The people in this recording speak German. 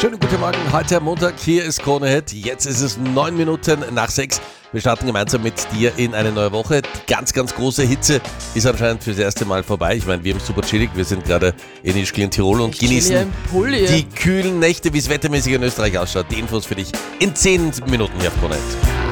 Schönen guten Morgen, heute am Montag, hier ist Krone Hit. Jetzt ist es 9 Minuten nach 6. Wir starten gemeinsam mit dir in eine neue Woche. Die ganz, ganz große Hitze ist anscheinend fürs erste Mal vorbei. Ich meine, wir haben es super chillig. Wir sind gerade in Ischgl in Tirol und genießen die kühlen Nächte, wie es wettermäßig in Österreich ausschaut. Die Infos für dich in 10 Minuten hier auf Krone Hit.